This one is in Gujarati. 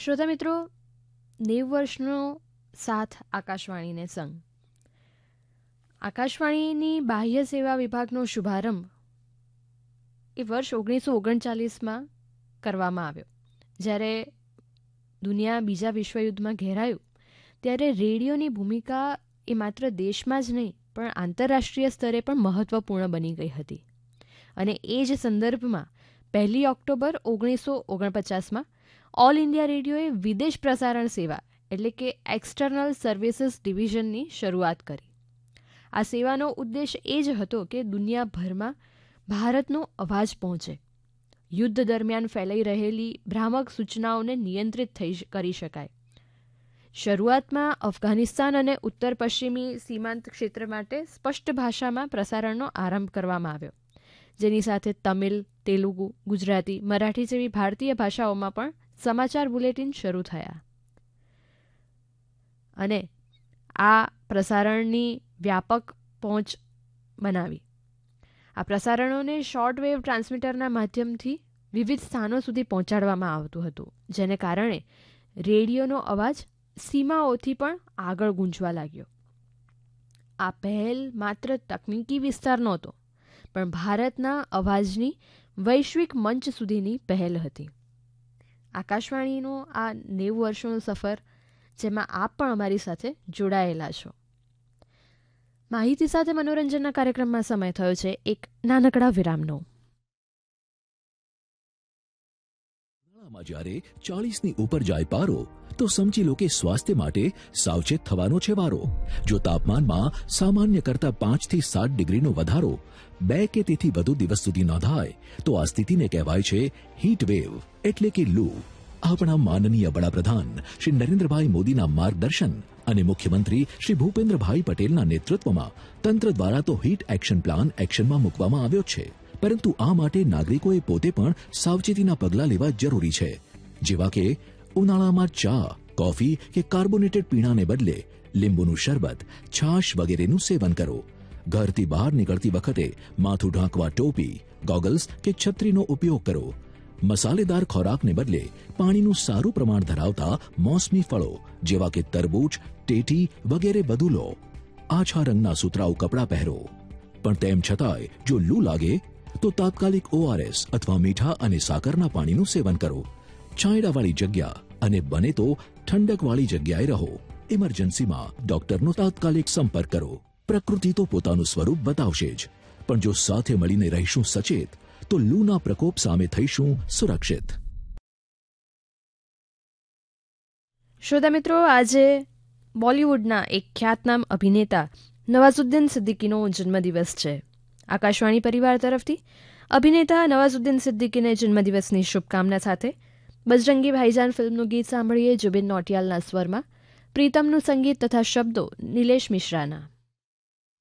શ્રોતા મિત્રો, 90 વર્ષનો સાથ આકાશવાણીને સંગ. આકાશવાણીની બાહ્ય સેવા વિભાગનો શુભારંભ એ વર્ષ 1939માં કરવામાં આવ્યો. જ્યારે દુનિયા બીજા વિશ્વયુદ્ધમાં ઘેરાયું ત્યારે રેડિયોની ભૂમિકા એ માત્ર દેશમાં જ નહીં પણ આંતરરાષ્ટ્રીય સ્તરે પણ મહત્વપૂર્ણ બની ગઈ હતી. અને એ જ સંદર્ભમાં 1 ઓક્ટોબર 1949માં ઓલ ઇન્ડિયા રેડિયોએ વિદેશ પ્રસારણ સેવા એટલે કે એક્સટર્નલ સર્વિસીસ ડિવિઝનની શરૂઆત કરી. આ સેવાનો ઉદ્દેશ એ જ હતો કે દુનિયાભરમાં ભારતનો અવાજ પહોંચે, યુદ્ધ દરમિયાન ફેલાઈ રહેલી ભ્રામક સૂચનાઓને નિયંત્રિત કરી શકાય. શરૂઆતમાં અફઘાનિસ્તાન અને ઉત્તર પશ્ચિમી સીમાંત ક્ષેત્ર માટે સ્પષ્ટ ભાષામાં પ્રસારણનો આરંભ કરવામાં આવ્યો, જેની સાથે તમિલ, તેલુગુ, ગુજરાતી, મરાઠી જેવી ભારતીય ભાષાઓમાં પણ સમાચાર બુલેટિન શરૂ થયા. અને આ પ્રસારણની વ્યાપક પહોંચ બનાવી. આ પ્રસારણોને શોર્ટવેવ ટ્રાન્સમીટરના માધ્યમથી વિવિધ સ્થાનો સુધી પહોંચાડવામાં આવતું હતું, જેને કારણે રેડિયોનો અવાજ સીમાઓથી પણ આગળ ગૂંજવા લાગ્યો. આ પહેલ માત્ર તકનીકી વિસ્તાર નહોતો, પણ ભારતના અવાજની વૈશ્વિક મંચ સુધીની પહેલ હતી. આકાશવાણીનો આ 90 વર્ષનો સફર, જેમાં આપ પણ અમારી સાથે જોડાયેલા છો. માહિતી સાથે મનોરંજનના કાર્યક્રમમાં સમય થયો છે એક નાનકડા વિરામનો. જ્યારે 40ની ઉપર જાય પારો તો સમજી લો કે સ્વાસ્થ્ય માટે સાવચેત થવાનો છે વારો. જો તાપમાનમાં સામાન્ય કરતા 5 થી 7 ડિગ્રીનો વધારો 2 કે તેથી વધુ દિવસ સુધી નોંધાય તો આ સ્થિતિને કહેવાય છે હીટ વેવ એટલે કે લૂ. આપણા માનનીય વડાપ્રધાન શ્રી નરેન્દ્રભાઈ મોદીના માર્ગદર્શન અને મુખ્યમંત્રી શ્રી ભૂપેન્દ્રભાઈ પટેલના નેતૃત્વમાં તંત્ર દ્વારા તો હીટ એક્શન પ્લાન એક્શનમાં મૂકવામાં આવ્યો છે, પરંતુ આ માટે નાગરિકોએ પોતે પણ સાવચેતીના પગલાં લેવા જરૂરી છે. જેવા કે ઉનાળામાં ચા, કોફી કે કાર્બોનેટેડ પીણાને બદલે લીંબુનું શરબત, છાશ વગેરેનું સેવન કરો. ઘરથી બહાર નીકળતી વખતે માથું ઢાંકવા ટોપી, ગોગલ્સ કે છત્રીનો ઉપયોગ કરો. મસાલેદાર ખોરાકને બદલે પાણીનું સારું પ્રમાણ ધરાવતા મોસમી ફળો જેવા કે તરબૂચ, ટેટી વગેરે વધુ લો. આછા રંગના સુતરાઉ કપડાં પહેરો. પણ તેમ છતાંય જો લૂ લાગે તો તાત્કાલિક ORS અથવા મીઠા અને સાકરના પાણીનું સેવન કરો. છાંયડાવાળી જગ્યા અને બને તો ઠંડકવાળી જગ્યાએ રહો. ઇમરજન્સીમાં ડોક્ટરનો તાત્કાલિક સંપર્ક કરો. પ્રકૃતિ તો પોતાનું સ્વરૂપ બતાવશે જ, પણ જો સાથે મળીને રહીશું સચેત તો લૂના પ્રકોપ સામે થઈશું સુરક્ષિત. શ્રોતા મિત્રો, આજે બોલિવૂડના એક ખ્યાતનામ અભિનેતા નવાઝુદ્દીન સિદ્દીકીનો જન્મદિવસ છે. આકાશવાણી પરિવાર તરફથી અભિનેતા નવાઝુદ્દીન સિદ્દીકીને જન્મદિવસની શુભકામના સાથે બજરંગી ભાઈજાન ફિલ્મનું ગીત સાંભળીએ જુબિન નોટિયાલના સ્વરમાં, પ્રીતમનું સંગીત તથા શબ્દો નિલેશ મિશ્રાના.